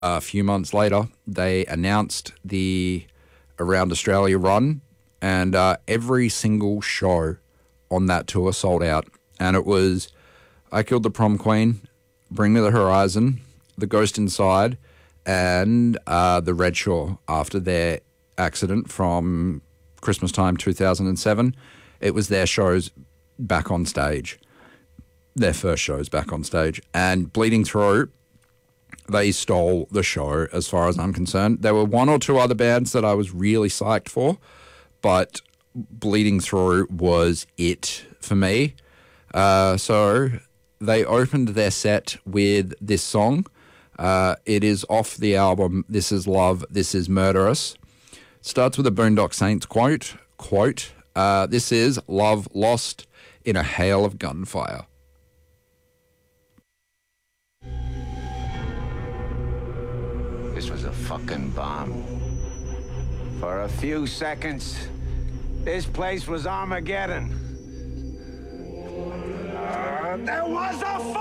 A few months later, they announced the Around Australia run, and every single show on that tour sold out. And it was I Killed the Prom Queen, Bring Me the Horizon, The Ghost Inside, and The Red Shore after their accident from Christmas time 2007. It was their shows back on stage, their first shows back on stage. And Bleeding Through, they stole the show as far as I'm concerned. There were one or two other bands that I was really psyched for, but Bleeding Through was it for me. So they opened their set with this song. It is off the album This Is Love, This Is Murderous. It starts with a Boondock Saints quote, this is love lost in a hail of gunfire. This was a fucking bomb. For a few seconds, this place was Armageddon. There was a